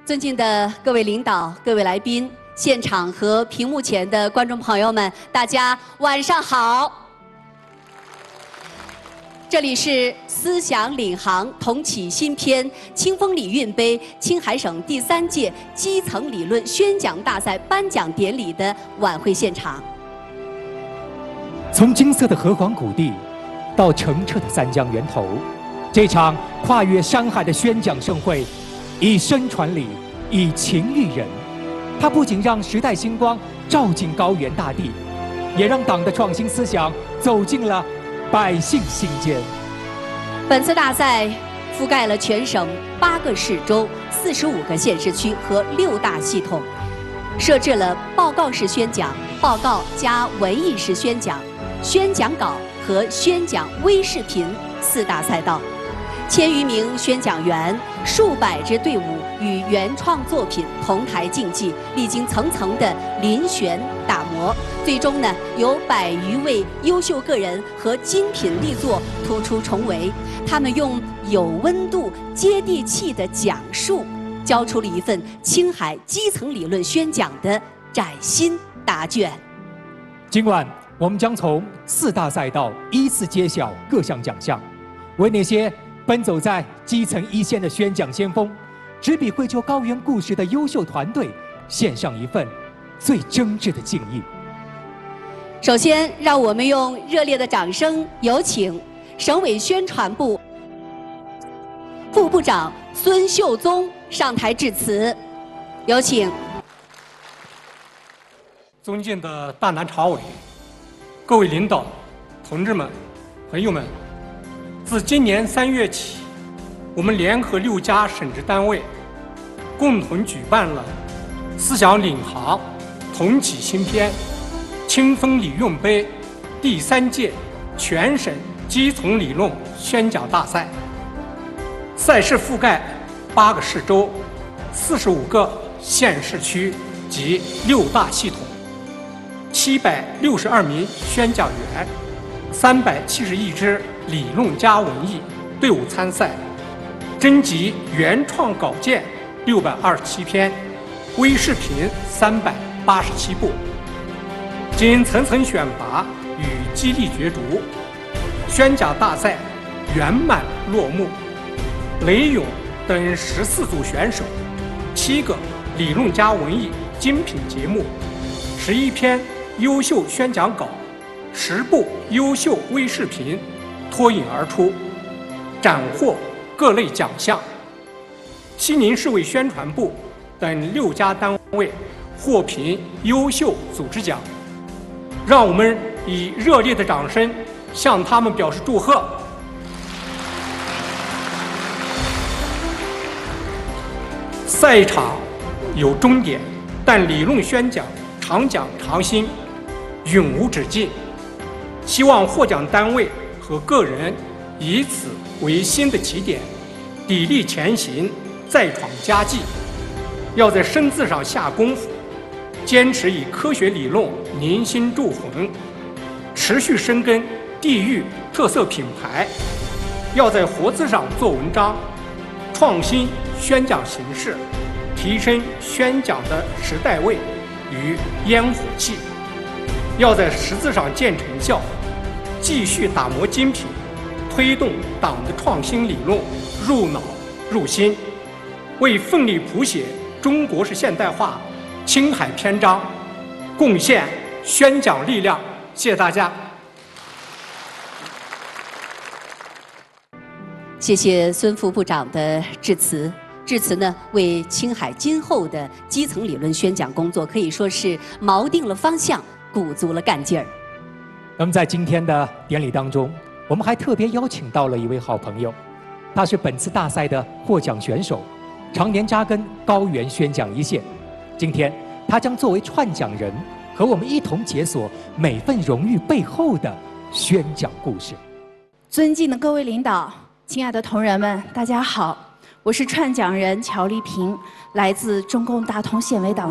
尊敬的各位领导、各位来宾、现场和屏幕前的观众朋友们，大家晚上好。这里是思想领航同启新篇清风礼运杯青海省第3届基层理论宣讲大赛颁奖典礼的晚会现场。 从金色的河湟谷地到澄澈的三江源头，这场跨越山海的宣讲盛会，以身传礼，以情育人。它不仅让时代星光照进高原大地，也让党的创新思想走进了百姓心间。 本次大赛覆盖了全省8个市州、45个县市区和6大系统，设置了报告式宣讲、报告加文艺式宣讲、宣讲稿和宣讲微视频4大赛道，1000余名宣讲员、数百支队伍与原创作品同台竞技，历经层层的遴选打磨，最终呢，有100余位优秀个人和精品力作突出重围。他们用有温度、接地气的讲述，交出了一份青海基层理论宣讲的崭新答卷。 今晚我们将从4大赛道依次揭晓各项奖项，为那些奔走在基层一线的宣讲先锋、执笔绘就高原故事的优秀团队献上一份最真挚的敬意。 首先，让我们用热烈的掌声，有请省委宣传部副部长孙秀宗上台致辞。有请。 尊敬的大南常委、各位领导、同志们、朋友们，自今年3月起，我们联合6家省直单位，共同举办了思想领航同启新篇清风礼运杯第3届全省基层理论宣讲大赛。赛事覆盖8个市州、45个县市区及6大系统，762名宣讲员，371支理论加文艺队伍参赛，征集原创稿件627篇，微视频387部。经层层选拔与激励角逐，宣讲大赛圆满落幕。雷勇等14组选手，7个理论加文艺精品节目，11篇优秀宣讲稿，10部优秀微视频脱颖而出，斩获各类奖项。西宁市委宣传部等6家单位获评优秀组织奖。让我们以热烈的掌声向他们表示祝贺。赛场有终点，但理论宣讲常讲常新，永无止境。希望获奖单位和个人以此为新的起点，砥砺前行，再创佳绩。要在生字上下功夫，坚持以科学理论凝心铸魂，持续深耕地域特色品牌。要在活字上做文章，创新宣讲形式，提升宣讲的时代味与烟火气。要在识字上见成效，继续打磨精品，推动党的创新理论入脑入心，为奋力谱写中国式现代化青海篇章贡献宣讲力量。谢谢大家。 谢谢孙副部长的致辞。致辞呢，为青海今后的基层理论宣讲工作可以说是锚定了方向，鼓足了干劲儿。 那么在今天的典礼当中，我们还特别邀请到了一位好朋友，他是本次大赛的获奖选手，常年扎根高原宣讲一线。今天他将作为串讲人，和我们一同解锁每份荣誉背后的宣讲故事。 尊敬的各位领导，亲爱的同仁们，大家好，我是串讲人乔丽萍，来自中共大同县委党